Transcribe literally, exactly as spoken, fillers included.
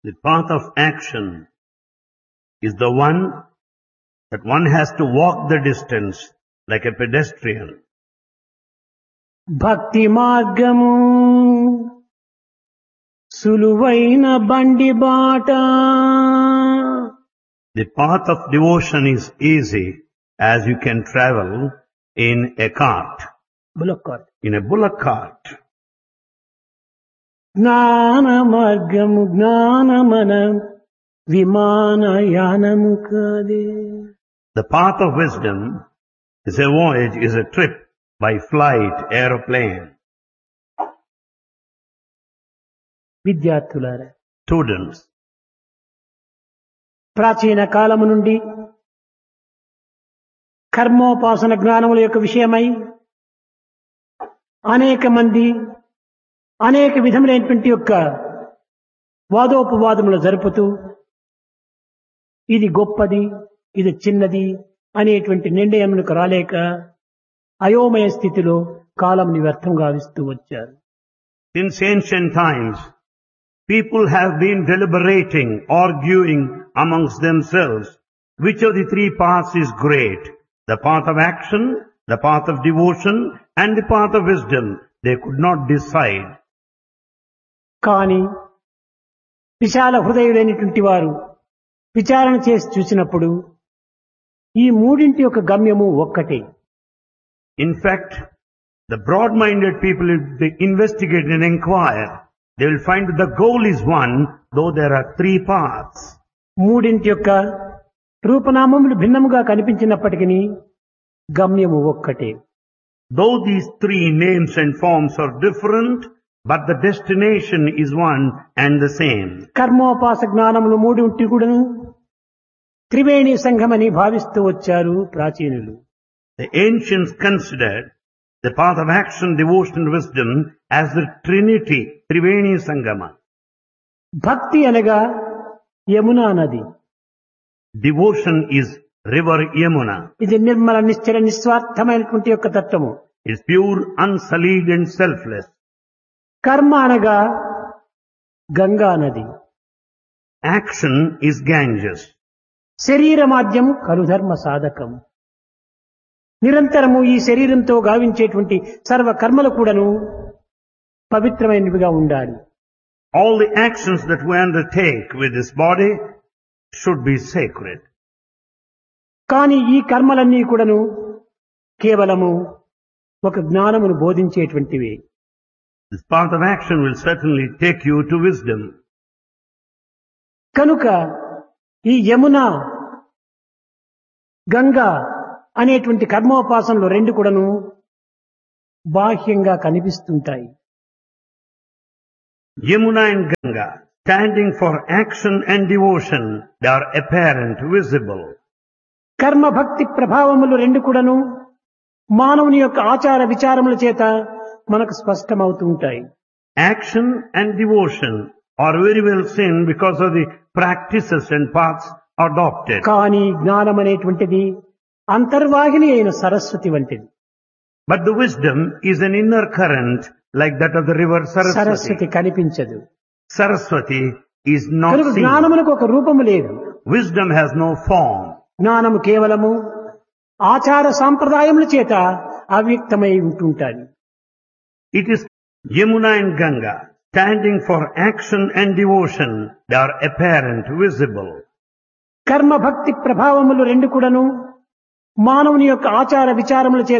The path of action is the one that one has to walk the distance like a pedestrian. భక్తి మార్గము సులువైన బండి బాట. The path of devotion is easy as you can travel in a cart, bullock cart. in a bullock cart. జ్ఞాన మార్గము జ్ఞానమన విమానయానము కాదే. The path of wisdom is a voyage, is a trip by flight, aeroplane. విద్యార్థులారా, Students, ప్రాచీన కాలము నుండి కర్మోపాసన జ్ఞానముల యొక్క విషయమై అనేక మంది అనేక విధములైనటువంటి యొక్క వాదోపవాదములు జరుపుతూ ఇది గొప్పది, ఇది చిన్నది అనేటువంటి నిర్ణయములకు రాలేక అయోమయ స్థితిలో కాలంని వ్యర్థం గావిస్తూ వచ్చారు. since ancient times, people have been deliberating, arguing amongst themselves which of the three paths is great. The path of action, the path of devotion, and the path of wisdom. They could not decide. కానీ విశాల హృదయులైనటువంటి వారు విచారణ చేసి చూసినప్పుడు ఈ మూడింటి యొక్క గమ్యము ఒక్కటే. In fact, the broad-minded people, if they investigate and inquire, they will find that the goal is one, though there are three paths. మూడింటి యొక్క రూపనామములు భిన్నముగా కనిపించినప్పటికీ గమ్యము ఒక్కటే. Though these three names and forms are different, but the destination is one and the same. కర్మోపాస జ్ఞానములు మూడింటి కూడాను త్రివేణి సంఘమని భావిస్తూ వచ్చారు ప్రాచీనులు. The ancients considered the path of action, devotion, and wisdom as the Trinity, Triveni Sangama. భక్తి అనగా యమునా నది. Devotion is river Yamuna. ఇది నిర్మల నిశ్చల నిస్వార్థమైనటువంటి యొక్క తత్వము. It's pure, unsullied and selfless. కర్మ అనగా గంగా నది. Action is Ganges. శరీర మాధ్యం కలుధర్మ సాధకం. నిరంతరము ఈ శరీరంతో గావించేటువంటి సర్వ కర్మలు కూడాను పవిత్రమైనవిగా ఉండాలి. All the actions that we undertake with this body should be sacred. కానీ ఈ కర్మలన్నీ కూడాను కేవలము ఒక జ్ఞానమును బోధించేటువంటివి. This path of action will certainly take you to wisdom. కనుక ఈ యమున గంగా అనేటువంటి కర్మోపాసనలు రెండు కూడాను బాహ్యంగా కనిపిస్తుంటాయి. Yamuna and Ganga, standing for action and devotion, they are apparent, visible. కర్మ భక్తి ప్రభావములు రెండు కూడాను మానవుని యొక్క ఆచార విచారముల చేత మనకు స్పష్టమవుతూ ఉంటాయి. Action and devotion are very well seen because of the practices and paths adopted. కానీ జ్ఞానం అనేటువంటిది అంతర్వాహిని అయిన సరస్వతి వంటిది. But the wisdom is an inner current like that of the river Saraswati Saraswati. కనిపించదు. Saraswati is not కనుక seen. జ్ఞానమునకు ఒక రూపము లేదు. Wisdom has no form. జ్ఞానము కేవలము ఆచార సాంప్రదాయముల చేత అవ్యక్తమై ఉంటుంటాయి. It is Yamuna and Ganga, standing for action and devotion, they are apparent, visible. కర్మ భక్తి ప్రభావములు రెండు కూడాను మానవుని యొక్క ఆచార విచారముల చేత